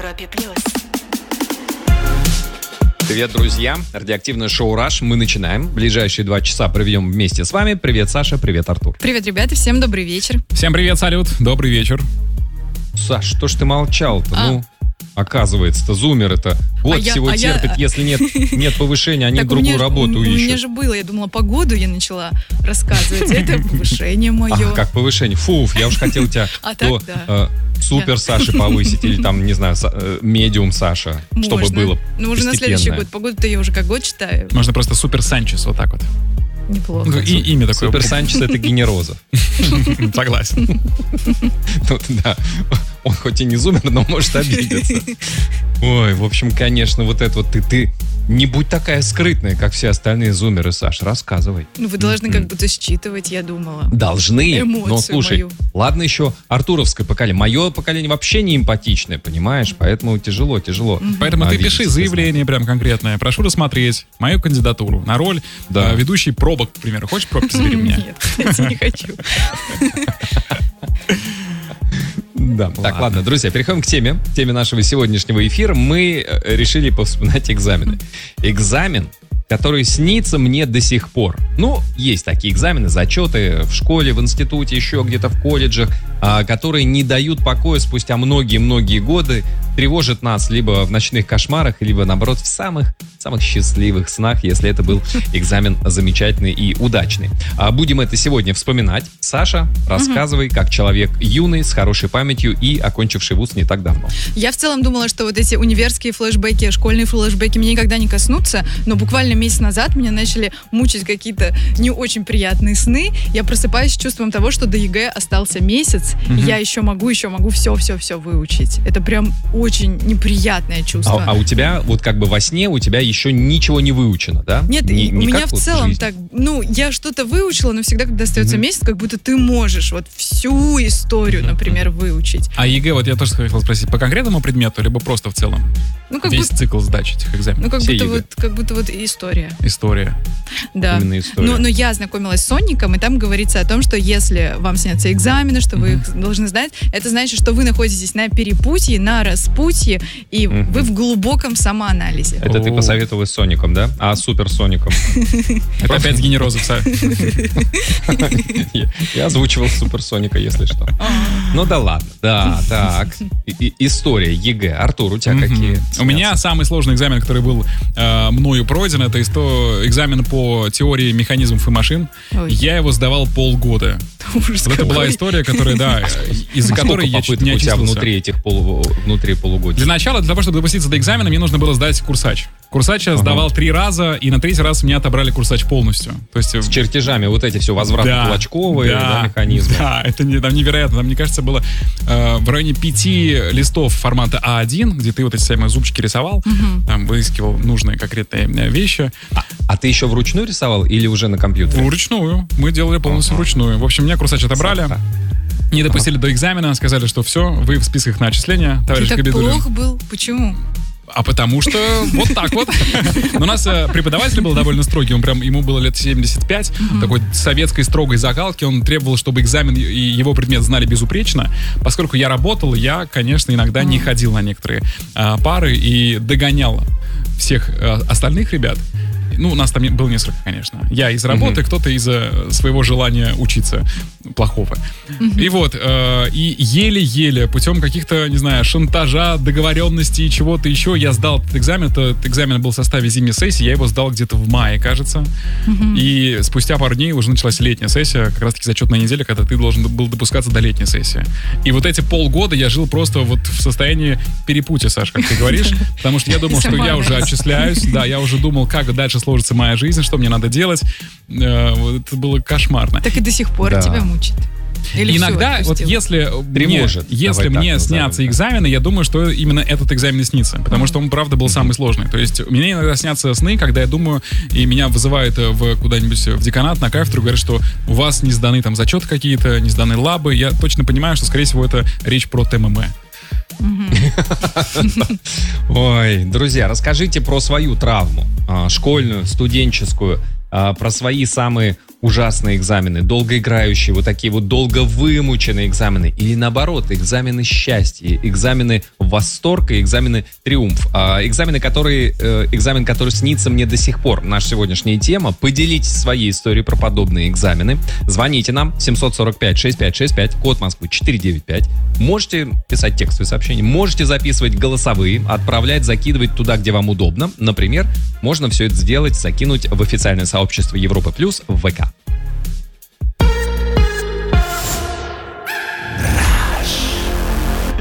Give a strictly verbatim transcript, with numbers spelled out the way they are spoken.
Европе плюс. Привет, друзья. Радиоактивное шоу «Раш». Мы начинаем. Ближайшие два часа проведем вместе с вами. Привет, Саша. Привет, Артур. Привет, ребята. Всем добрый вечер. Всем привет, салют. Добрый вечер. Саш, что ж ты молчал-то? А. Ну, оказывается-то, зумеры-то год А я- всего а я- терпят. Если нет, нет повышения, они Так, у другую меня ж- работу у, у меня ищут. же было, я думала, погоду я начала рассказывать. Это повышение мое. А, как повышение? Фу, я уж хотел тебя А то, так, да. э, супер Саши повысить или там, не знаю, са- э, медиум Саша, чтобы Можно. было Ну, уже на следующий постепенное. год. Погоду-то я уже как год читаю. Можно просто Супер Санчес, вот так вот. Неплохо. Ну, и имя такое. Супер Санчес — это Генерозов. Согласен. Ну, да. Он хоть и не зумер, но может обидеться. Ой, в общем, конечно, вот это вот ты, ты не будь такая скрытная, как все остальные зумеры, Саш, рассказывай. Ну, вы должны М-м. как будто считывать, я думала. Должны, Эмоцию но слушай, мою. ладно еще артуровское поколение. Мое поколение вообще не эмпатичное, понимаешь? Поэтому тяжело, тяжело. Поэтому А, ты видите, пиши заявление прям конкретное. Прошу рассмотреть мою кандидатуру на роль Да. э, ведущей пробок, к примеру. Хочешь пробки забери меня? Нет, кстати, не хочу. Да. Так, Ладно. ладно, друзья, переходим к теме. К теме нашего сегодняшнего эфира. Мы э, решили повспоминать экзамены. Экзамен, который снится мне до сих пор. Ну, есть такие экзамены, зачеты в школе, в институте, еще где-то в колледжах, а, которые не дают покоя спустя многие-многие годы, тревожат нас либо в ночных кошмарах, либо, наоборот, в самых, самых счастливых снах, если это был экзамен замечательный и удачный. А будем это сегодня вспоминать. Саша, рассказывай, как человек юный, с хорошей памятью и окончивший вуз не так давно. Я в целом думала, что вот эти универские флешбеки, школьные флешбеки меня никогда не коснутся, но буквально месяц назад меня начали мучить какие-то не очень приятные сны. Я просыпаюсь с чувством того, что до ЕГЭ остался месяц, и я еще могу, еще могу все-все-все выучить. Это прям очень неприятное чувство. А, а у тебя, вот как бы во сне, у тебя еще ничего не выучено, да? Нет, Не- и не у меня как в вот целом жизнь. так, ну, я что-то выучила, но всегда, когда остается месяц, как будто ты можешь вот всю историю, например, выучить. А ЕГЭ, вот я тоже хотел спросить, по конкретному предмету, либо просто в целом? Ну, как Весь будто, цикл сдачи этих экзаменов. ну, как все будто ЕГЭ. вот, как будто вот история. История. Да. Именно история. Но, но я ознакомилась с сонником, и там говорится о том, что если вам снятся экзамены, что вы их должны знать, это значит, что вы находитесь на перепутье, на распутье, и Мгм. вы в глубоком самоанализе. Это ты О. посоветовал с Соником, да? А суперсоником? Это опять Генерозов. Са- Я- Я озвучивал Суперсоника, если что. Ну да ладно. Да, так. И- и- История, ЕГЭ. Артур, у тебя Мгм. какие? У меня самый сложный экзамен, который был э, мною пройден, это исто- экзамен по теории механизмов и машин. Ой. Я его сдавал полгода. Ужас Вот это была какой. история, которая, да, э, из-за А которой сколько я чуть попыток не у тебя отчислился. внутри этих полу- внутри полугодия? Для начала, для того, чтобы допуститься до экзамена, мне нужно было сдать курсач. Курсач я сдавал три раза, и на третий раз меня отобрали курсач полностью. То есть С чертежами вот эти все возвратно-кулачковые да, механизмы. Да, это не, там невероятно. Там, мне кажется, было э, в районе пяти листов формата А один, где ты вот эти самые зубчики рисовал, там выискивал нужные конкретные э, вещи. А, а ты еще вручную рисовал или уже на компьютере? Вручную. Мы делали полностью вручную. В общем, меня курсач отобрали. Сахар. Не допустили до экзамена, сказали, что все, вы в списках на отчисление, Ты товарищ так Габидуллин. плохо был? Почему? А потому что вот так вот. Но у нас э, преподаватель был довольно строгий, он прям, ему было лет семьдесят пять, такой советской строгой закалки, он требовал, чтобы экзамен и его предмет знали безупречно. Поскольку я работал, я, конечно, иногда не ходил на некоторые а, пары и догонял всех а, остальных ребят. Ну, у нас там было несколько, конечно. Я из работы, кто-то из-за своего желания учиться плохого. И вот, э, и еле-еле, путем каких-то, не знаю, шантажа, договоренностей и чего-то еще, я сдал этот экзамен. Этот экзамен был в составе зимней сессии, я его сдал где-то в мае, кажется. И спустя пару дней уже началась летняя сессия, как раз-таки зачетная неделя, когда ты должен был допускаться до летней сессии. И вот эти полгода я жил просто вот в состоянии перепутья, Саш, как ты говоришь, потому что я думал, что я уже отчисляюсь, да, я уже думал, как дальше сложится моя жизнь, что мне надо делать. Э, вот это было кошмарно. Так и до сих пор Да. тебя мучит. Или Иногда, всё, вот отпустил? если Тревожит. мне, если Давай мне так назовем, снятся да. экзамены, я думаю, что именно этот экзамен и снится, потому что он, правда, был самый сложный. То есть мне иногда снятся сны, когда я думаю, и меня вызывают э, в куда-нибудь в деканат, на кафедру, говорят, что у вас не сданы там зачеты какие-то, не сданы лабы. Я точно понимаю, что, скорее всего, это речь про ТММ. Ой, друзья, расскажите про свою травму, а, школьную, студенческую, а, про свои самые ужасные экзамены, долгоиграющие, вот такие вот долго вымученные экзамены, или наоборот, экзамены счастья, экзамены восторга, экзамены триумф, а, экзамены, которые, э, экзамен, который снится мне до сих пор. Наша сегодняшняя тема. Поделитесь своей историей про подобные экзамены. Звоните нам семь сорок пять шестьдесят пять шестьдесят пять, код Москвы четыре девять пять. Можете писать текстовые сообщения, можете записывать голосовые, отправлять, закидывать туда, где вам удобно. Например, можно все это сделать, закинуть в официальное сообщество Европы Плюс в ВК.